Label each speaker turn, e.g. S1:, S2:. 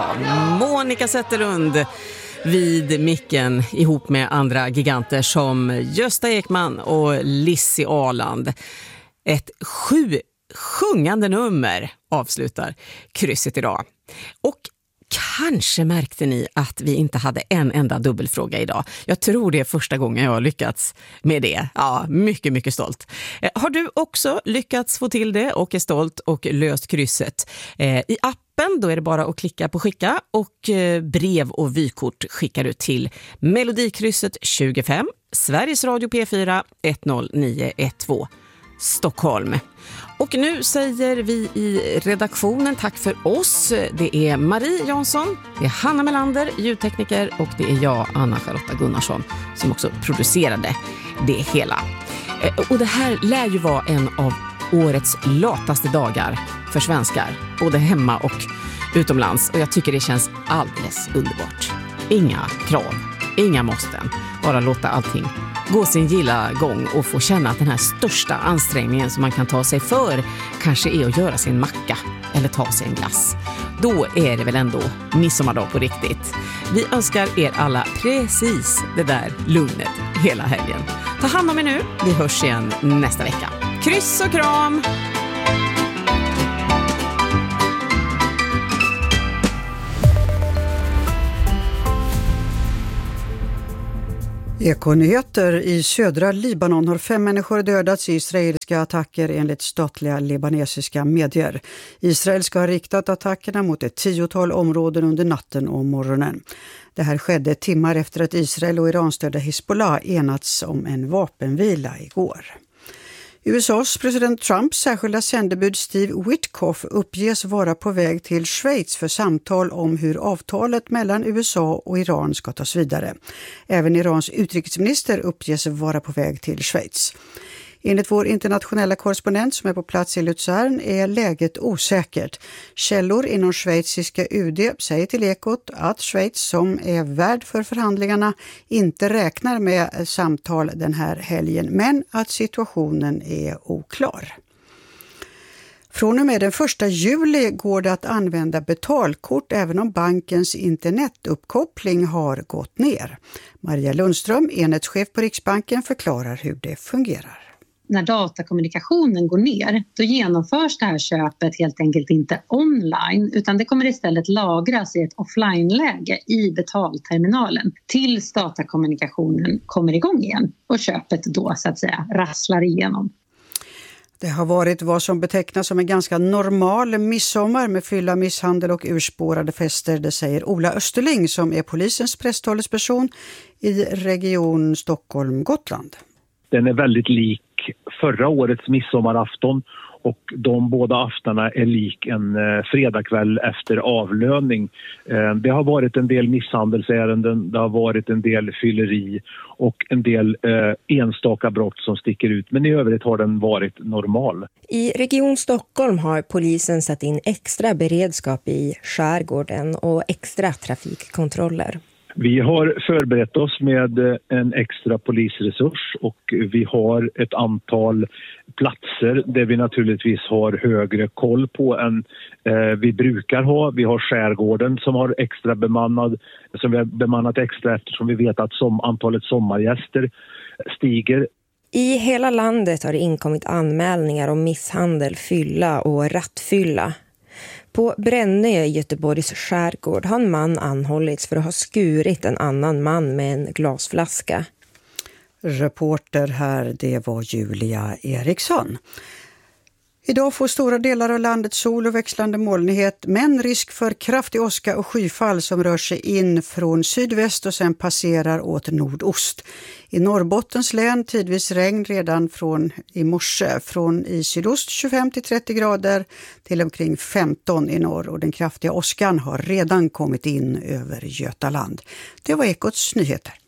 S1: Monica Zetterlund vid micken ihop med andra giganter som Gösta Ekman och Lissi Arland. Ett 7 sjungande nummer avslutar krysset idag. Och kanske märkte ni att vi inte hade en enda dubbelfråga idag. Jag tror det är första gången jag har lyckats med det. Ja, mycket, mycket stolt. Har du också lyckats få till det och är stolt och löst krysset? I appen då är det bara att klicka på skicka och brev och vykort skickar du till Melodikrysset 25 Sveriges Radio P4 10912 Stockholm. Och nu säger vi i redaktionen tack för oss. Det är Marie Jansson, det är Hanna Melander, ljudtekniker, och det är jag, Anna-Charlotta Gunnarsson, som också producerade det hela. Och det här lär ju vara en av årets lataste dagar för svenskar, både hemma och utomlands. Och jag tycker det känns alldeles underbart. Inga krav, inga måsten, bara låta allting gå sin gilla gång och få känna att den här största ansträngningen som man kan ta sig för kanske är att göra sin macka eller ta sig en glass. Då är det väl ändå midsommardag på riktigt. Vi önskar er alla precis det där lugnet hela helgen. Ta hand om er nu, vi hörs igen nästa vecka. Kryss och kram!
S2: Ekonyheter i södra Libanon har 5 människor dödats i israeliska attacker enligt statliga libanesiska medier. Israel ska ha riktat attackerna mot ett 10-tal områden under natten och morgonen. Det här skedde timmar efter att Israel och Iranstödda Hezbollah enats om en vapenvila igår. USAs president Trumps särskilda sändebud Steve Witkoff uppges vara på väg till Schweiz för samtal om hur avtalet mellan USA och Iran ska tas vidare. Även Irans utrikesminister uppges vara på väg till Schweiz. Enligt vår internationella korrespondent som är på plats i Luzern är läget osäkert. Källor inom schweiziska UD säger till Ekot att Schweiz, som är värd för förhandlingarna, inte räknar med samtal den här helgen, men att situationen är oklar. Från och med den 1 juli går det att använda betalkort även om bankens internetuppkoppling har gått ner. Maria Lundström, enhetschef på Riksbanken, förklarar hur det fungerar.
S3: När datakommunikationen går ner, då genomförs det här köpet helt enkelt inte online, utan det kommer istället lagras i ett offline-läge i betalterminalen tills datakommunikationen kommer igång igen och köpet då så att säga rasslar igenom.
S2: Det har varit vad som betecknas som en ganska normal midsommar med fylla, misshandel och urspårade fester, det säger Ola Österling som är polisens presstalesperson i region Stockholm-Gotland.
S4: Den är väldigt lik förra årets midsommarafton och de båda aftarna är lik en fredagkväll efter avlöning. Det har varit en del misshandelsärenden, det har varit en del fylleri och en del enstaka brott som sticker ut. Men i övrigt har den varit normal.
S5: I Region Stockholm har polisen satt in extra beredskap i skärgården och extra trafikkontroller.
S4: Vi har förberett oss med en extra polisresurs och vi har ett antal platser där vi naturligtvis har högre koll på än vi brukar ha. Vi har skärgården som har extra som vi har bemannat extra eftersom vi vet att antalet sommargäster stiger.
S5: I hela landet har det inkommit anmälningar om misshandel, fylla och rattfylla. På Brännö i Göteborgs skärgård har en man anhållits för att ha skurit en annan man med en glasflaska.
S2: Reporter här, det var Julia Eriksson. Idag får stora delar av landet sol och växlande molnighet, men risk för kraftig åska och skyfall som rör sig in från sydväst och sen passerar åt nordost. I Norrbottens län tidvis regn redan från i morse, från i sydost 25-30 grader till omkring 15 i norr, och den kraftiga åskan har redan kommit in över Götaland. Det var Ekots nyheter.